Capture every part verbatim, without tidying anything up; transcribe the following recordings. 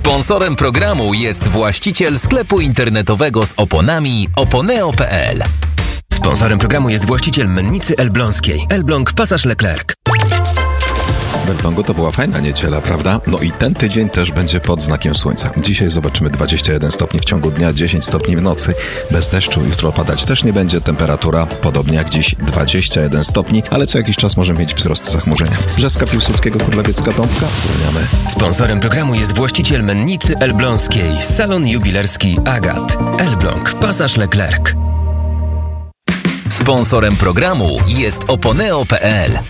Sponsorem programu jest właściciel sklepu internetowego z oponami oponeo kropka pe el. Sponsorem programu jest właściciel mennicy elbląskiej. Elbląg Pasaż Leclerc. W Elblągu to była fajna niedziela, prawda? No i ten tydzień też będzie pod znakiem słońca. Dzisiaj zobaczymy dwadzieścia jeden stopni w ciągu dnia, dziesięć stopni w nocy. Bez deszczu jutro padać też nie będzie. Temperatura podobnie jak dziś dwadzieścia jeden stopni, ale co jakiś czas możemy mieć wzrost zachmurzenia. Brzeska Piłsudskiego, Królewiecka Dąbka. Zwalniamy. Sponsorem programu jest właściciel mennicy elbląskiej. Salon jubilerski Agat. Elbląg Pasaż Leclerc. Sponsorem programu jest oponeo kropka pe el.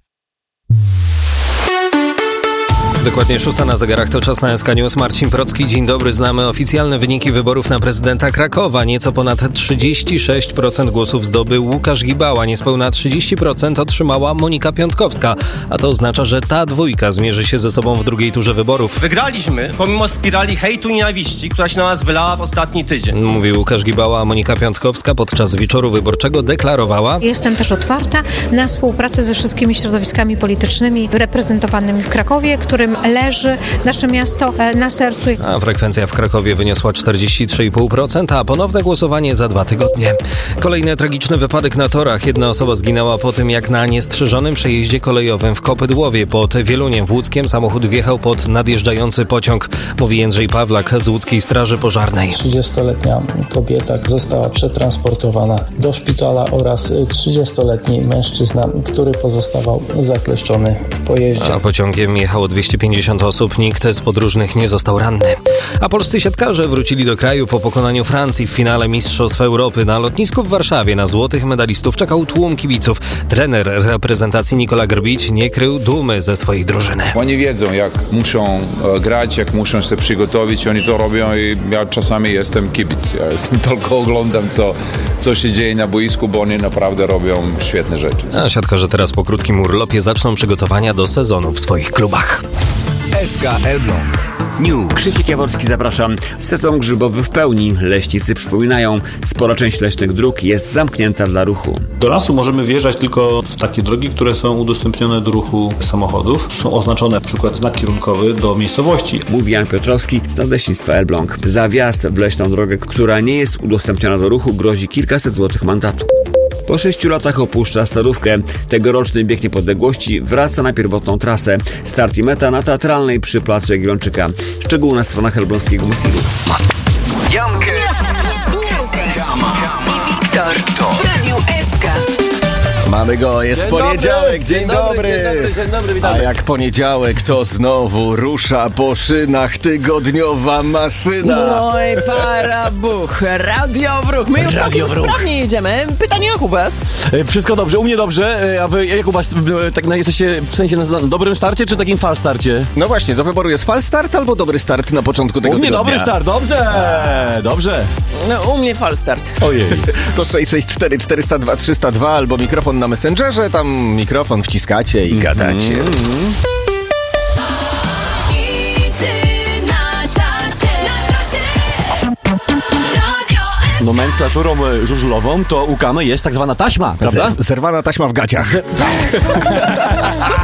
Dokładnie szósta na zegarach, to czas na S K News. Marcin Procki, dzień dobry. Znamy oficjalne wyniki wyborów na prezydenta Krakowa. Nieco ponad trzydzieści sześć procent głosów zdobył Łukasz Gibała. Niespełna trzydzieści procent otrzymała Monika Piątkowska. A to oznacza, że ta dwójka zmierzy się ze sobą w drugiej turze wyborów. Wygraliśmy, pomimo spirali hejtu i nienawiści, która się na nas wylała w ostatni tydzień. Mówił Łukasz Gibała, a Monika Piątkowska podczas wieczoru wyborczego deklarowała: Jestem też otwarta na współpracę ze wszystkimi środowiskami politycznymi reprezentowanymi w Krakowie, którym leży nasze miasto na sercu. A frekwencja w Krakowie wyniosła czterdzieści trzy i pół procent, a ponowne głosowanie za dwa tygodnie. Kolejny tragiczny wypadek na torach. Jedna osoba zginęła po tym, jak na niestrzeżonym przejeździe kolejowym w Kopydłowie pod Wieluniem w Łódzkiem samochód wjechał pod nadjeżdżający pociąg. Mówi Jędrzej Pawlak z Łódzkiej Straży Pożarnej. trzydziestoletnia kobieta została przetransportowana do szpitala oraz trzydziestoletni mężczyzna, który pozostawał zakleszczony w pojeździe. A pociągiem jechało dwieście pięćdziesiąt osób, nikt z podróżnych nie został ranny. A polscy siatkarze wrócili do kraju po pokonaniu Francji w finale Mistrzostw Europy. Na lotnisku w Warszawie na złotych medalistów czekał tłum kibiców. Trener reprezentacji Nikola Grbić nie krył dumy ze swojej drużyny. Oni wiedzą, jak muszą grać, jak muszą się przygotować, oni to robią i ja czasami jestem kibic. Ja jestem, tylko oglądam, co, co się dzieje na boisku, bo oni naprawdę robią świetne rzeczy. A siatkarze teraz po krótkim urlopie zaczną przygotowania do sezonu w swoich klubach. S K Elbląg News. Krzysiek Jaworski, zapraszam. Sezon grzybowy w pełni. Leśnicy przypominają, spora część leśnych dróg jest zamknięta dla ruchu. Do lasu możemy wjeżdżać tylko w takie drogi, które są udostępnione do ruchu samochodów. Są oznaczone na przykład znak kierunkowy do miejscowości. Mówi Jan Piotrowski z Nadleśnictwa Elbląg. Za wjazd w leśną drogę, która nie jest udostępniona do ruchu, grozi kilkaset złotych mandatu. Po sześciu latach opuszcza Starówkę. Tegoroczny bieg niepodległości wraca na pierwotną trasę. Start i meta na Teatralnej przy Placu Jagiellończyka. Szczegóły na stronach elbląskiego Mesiru. Jankes, Kama i Wiktor w Radiu S K. Mamy go, jest dzień poniedziałek, dobry, dzień, dzień dobry. dobry. Dzień dobry, dzień dobry, witamy. A jak poniedziałek, to znowu rusza po szynach tygodniowa maszyna. No i para buch, radiowruch. My już całkiem sprawnie jedziemy. Pytanie jak u was? Wszystko dobrze, u mnie dobrze, a wy jak u was, tak na, jesteście w sensie na dobrym starcie, czy takim fal starcie? No właśnie, do wyboru jest fal start albo dobry start na początku tego u mnie tygodnia? Dobry start, dobrze, dobrze. No, u mnie fal start. Ojej. To sześć sześć cztery czterysta dwa trzysta dwa albo mikrofon na Messengerze, tam mikrofon wciskacie i gadacie. Mm-hmm. Nomenklaturą żużlową to u Kamy jest tak zwana taśma, prawda? Z- zerwana taśma w gaciach.